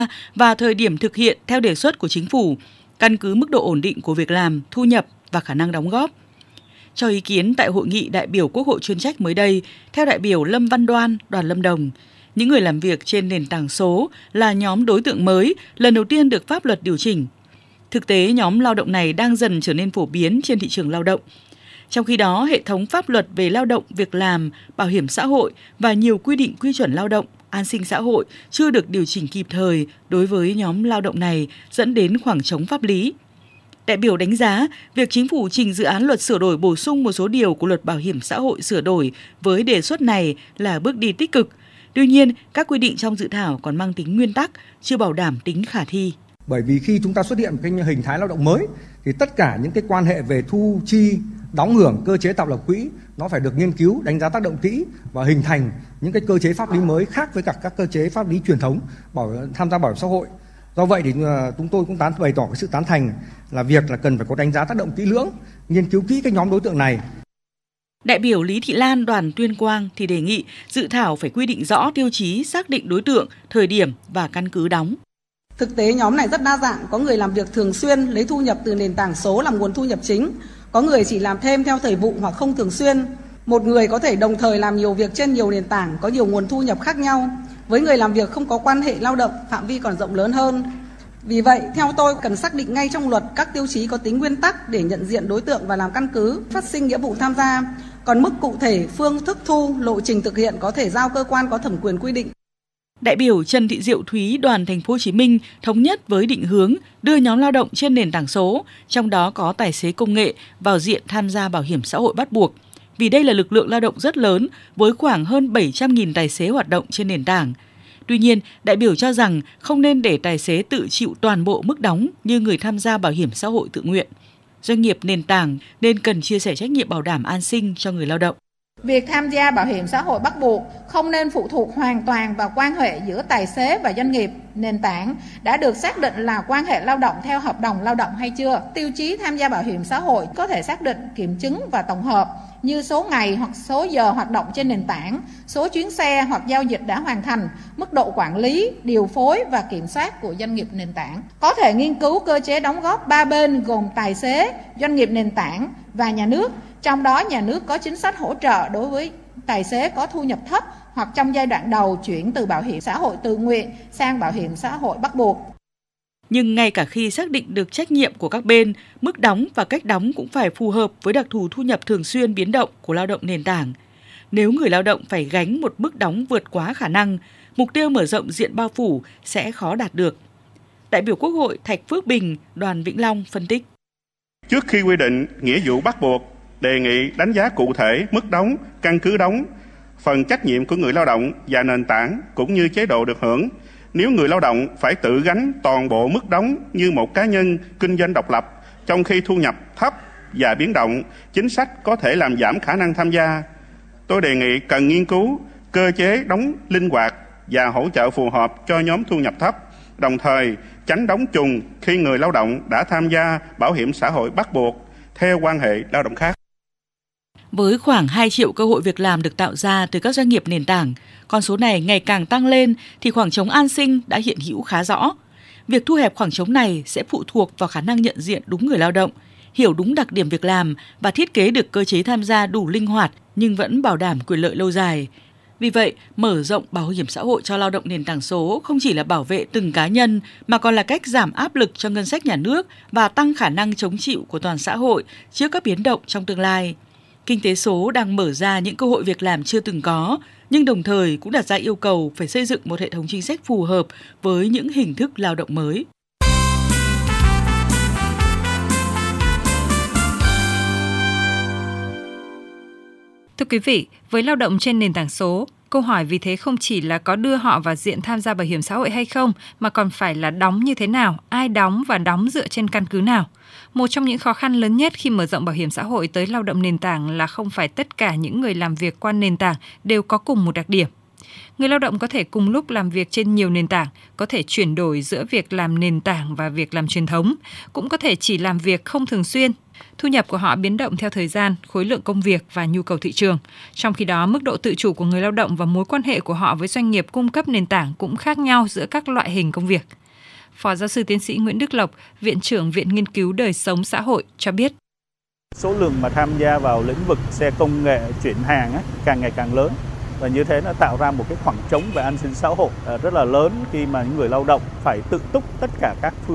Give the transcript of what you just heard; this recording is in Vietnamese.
và thời điểm thực hiện theo đề xuất của chính phủ, căn cứ mức độ ổn định của việc làm, thu nhập và khả năng đóng góp. Cho ý kiến tại hội nghị đại biểu Quốc hội chuyên trách mới đây, theo đại biểu Lâm Văn Đoan, đoàn Lâm Đồng, những người làm việc trên nền tảng số là nhóm đối tượng mới lần đầu tiên được pháp luật điều chỉnh. Thực tế, nhóm lao động này đang dần trở nên phổ biến trên thị trường lao động. Trong khi đó, hệ thống pháp luật về lao động, việc làm, bảo hiểm xã hội và nhiều quy định quy chuẩn lao động, an sinh xã hội chưa được điều chỉnh kịp thời đối với nhóm lao động này, dẫn đến khoảng trống pháp lý. Đại biểu đánh giá, việc chính phủ trình dự án luật sửa đổi bổ sung một số điều của luật bảo hiểm xã hội sửa đổi với đề xuất này là bước đi tích cực. Tuy nhiên, các quy định trong dự thảo còn mang tính nguyên tắc, chưa bảo đảm tính khả thi. Bởi vì khi chúng ta xuất hiện một cái hình thái lao động mới, thì tất cả những cái quan hệ về thu chi, đóng hưởng, cơ chế tạo lập quỹ nó phải được nghiên cứu, đánh giá tác động kỹ và hình thành những cái cơ chế pháp lý mới khác với các cơ chế pháp lý truyền thống tham gia bảo hiểm xã hội. Do vậy thì chúng tôi cũng bày tỏ cái sự tán thành là việc là cần phải có đánh giá tác động kỹ lưỡng, nghiên cứu kỹ cái nhóm đối tượng này. Đại biểu Lý Thị Lan, đoàn Tuyên Quang thì đề nghị dự thảo phải quy định rõ tiêu chí xác định đối tượng, thời điểm và căn cứ đóng. Thực tế nhóm này rất đa dạng, có người làm việc thường xuyên lấy thu nhập từ nền tảng số làm nguồn thu nhập chính, có người chỉ làm thêm theo thời vụ hoặc không thường xuyên. Một người có thể đồng thời làm nhiều việc trên nhiều nền tảng, có nhiều nguồn thu nhập khác nhau. Với người làm việc không có quan hệ lao động, phạm vi còn rộng lớn hơn. Vì vậy, theo tôi cần xác định ngay trong luật các tiêu chí có tính nguyên tắc để nhận diện đối tượng và làm căn cứ phát sinh nghĩa vụ tham gia. Còn mức cụ thể, phương thức thu, lộ trình thực hiện có thể giao cơ quan có thẩm quyền quy định. Đại biểu Trần Thị Diệu Thúy, đoàn Thành phố Hồ Chí Minh thống nhất với định hướng đưa nhóm lao động trên nền tảng số, trong đó có tài xế công nghệ, vào diện tham gia bảo hiểm xã hội bắt buộc. Vì đây là lực lượng lao động rất lớn với khoảng hơn 700.000 tài xế hoạt động trên nền tảng. Tuy nhiên, đại biểu cho rằng không nên để tài xế tự chịu toàn bộ mức đóng như người tham gia bảo hiểm xã hội tự nguyện. Doanh nghiệp nền tảng nên cần chia sẻ trách nhiệm bảo đảm an sinh cho người lao động. Việc tham gia bảo hiểm xã hội bắt buộc không nên phụ thuộc hoàn toàn vào quan hệ giữa tài xế và doanh nghiệp nền tảng đã được xác định là quan hệ lao động theo hợp đồng lao động hay chưa. Tiêu chí tham gia bảo hiểm xã hội có thể xác định kiểm chứng và tổng hợp như số ngày hoặc số giờ hoạt động trên nền tảng, số chuyến xe hoặc giao dịch đã hoàn thành, mức độ quản lý, điều phối và kiểm soát của doanh nghiệp nền tảng. Có thể nghiên cứu cơ chế đóng góp ba bên gồm tài xế, doanh nghiệp nền tảng và nhà nước. Trong đó nhà nước có chính sách hỗ trợ đối với tài xế có thu nhập thấp hoặc trong giai đoạn đầu chuyển từ bảo hiểm xã hội tự nguyện sang bảo hiểm xã hội bắt buộc. Nhưng ngay cả khi xác định được trách nhiệm của các bên, mức đóng và cách đóng cũng phải phù hợp với đặc thù thu nhập thường xuyên biến động của lao động nền tảng. Nếu người lao động phải gánh một mức đóng vượt quá khả năng, mục tiêu mở rộng diện bao phủ sẽ khó đạt được. Đại biểu Quốc hội Thạch Phước Bình, đoàn Vĩnh Long phân tích. Trước khi quy định nghĩa vụ bắt buộc, đề nghị đánh giá cụ thể mức đóng, căn cứ đóng, phần trách nhiệm của người lao động và nền tảng cũng như chế độ được hưởng. Nếu người lao động phải tự gánh toàn bộ mức đóng như một cá nhân kinh doanh độc lập, trong khi thu nhập thấp và biến động, chính sách có thể làm giảm khả năng tham gia. Tôi đề nghị cần nghiên cứu cơ chế đóng linh hoạt và hỗ trợ phù hợp cho nhóm thu nhập thấp, đồng thời tránh đóng trùng khi người lao động đã tham gia bảo hiểm xã hội bắt buộc theo quan hệ lao động khác. Với khoảng 2 triệu cơ hội việc làm được tạo ra từ các doanh nghiệp nền tảng, con số này ngày càng tăng lên thì khoảng trống an sinh đã hiện hữu khá rõ. Việc thu hẹp khoảng trống này sẽ phụ thuộc vào khả năng nhận diện đúng người lao động, hiểu đúng đặc điểm việc làm và thiết kế được cơ chế tham gia đủ linh hoạt nhưng vẫn bảo đảm quyền lợi lâu dài. Vì vậy, mở rộng bảo hiểm xã hội cho lao động nền tảng số không chỉ là bảo vệ từng cá nhân mà còn là cách giảm áp lực cho ngân sách nhà nước và tăng khả năng chống chịu của toàn xã hội trước các biến động trong tương lai. Kinh tế số đang mở ra những cơ hội việc làm chưa từng có, nhưng đồng thời cũng đặt ra yêu cầu phải xây dựng một hệ thống chính sách phù hợp với những hình thức lao động mới. Thưa quý vị, với lao động trên nền tảng số, câu hỏi vì thế không chỉ là có đưa họ vào diện tham gia bảo hiểm xã hội hay không, mà còn phải là đóng như thế nào, ai đóng và đóng dựa trên căn cứ nào. Một trong những khó khăn lớn nhất khi mở rộng bảo hiểm xã hội tới lao động nền tảng là không phải tất cả những người làm việc qua nền tảng đều có cùng một đặc điểm. Người lao động có thể cùng lúc làm việc trên nhiều nền tảng, có thể chuyển đổi giữa việc làm nền tảng và việc làm truyền thống, cũng có thể chỉ làm việc không thường xuyên. Thu nhập của họ biến động theo thời gian, khối lượng công việc và nhu cầu thị trường. Trong khi đó, mức độ tự chủ của người lao động và mối quan hệ của họ với doanh nghiệp cung cấp nền tảng cũng khác nhau giữa các loại hình công việc. Phó giáo sư tiến sĩ Nguyễn Đức Lộc, Viện trưởng Viện Nghiên cứu Đời sống xã hội cho biết. Số lượng mà tham gia vào lĩnh vực xe công nghệ chuyển hàng càng ngày càng lớn. Và như thế nó tạo ra một cái khoảng trống về an sinh xã hội rất là lớn khi mà những người lao động phải tự túc tất cả các